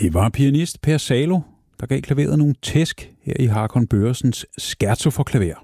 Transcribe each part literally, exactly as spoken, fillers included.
Det var pianist Per Salo, der gav klaveret nogle tæsk her i Håkon Børresens Scherzo for klaver.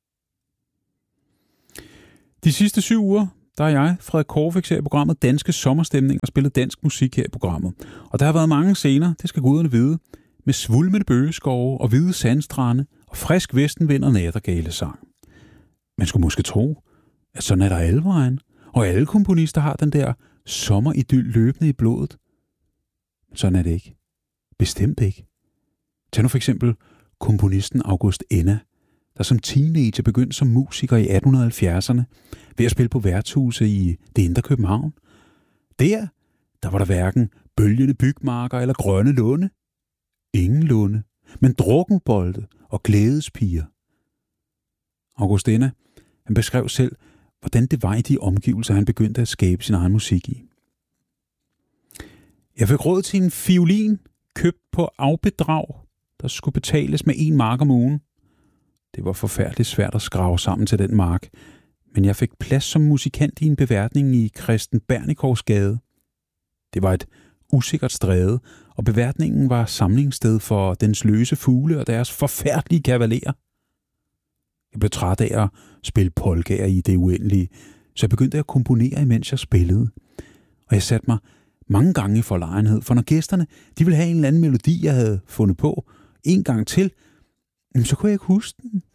De sidste syv uger, der er jeg, Frederik Korfix, her i programmet Danske Sommerstemning og spillet dansk musik her i programmet. Og der har været mange scener, det skal guderne vide, med svulmende bøgeskove og hvide sandstrande og frisk vestenvind og nattergalesang. Man skulle måske tro, at sådan er der alle vejen, og alle komponister har den der sommeridyl løbende i blodet. Men sådan er det ikke. Bestemt ikke. Tag nu for eksempel komponisten August Enna, der som teenager begyndte som musiker i atten halvfjerdserne ved at spille på værtshuse i det indre København. Der, der var der hverken bølgende bygmarker eller grønne lunde. Ingen lunde, men drukkenbolde og glædespiger. August Enna, han beskrev selv, hvordan det var i de omgivelser, han begyndte at skabe sin egen musik i. Jeg fik råd til en fiolin, købt på afbedrag, der skulle betales med en mark om ugen. Det var forfærdeligt svært at skrave sammen til den mark, men jeg fik plads som musikant i en beværtning i Christen Bernikovs gade. Det var et usikkert stræde, og beværtningen var samlingssted for dens løse fugle og deres forfærdelige kavalerer. Jeg blev træt af at spille polkaer i det uendelige, så jeg begyndte at komponere, imens jeg spillede. Og jeg satte mig mange gange i forlegenhed, for når gæsterne de ville have en eller anden melodi, jeg havde fundet på, en gang til, så kunne jeg ikke huske den.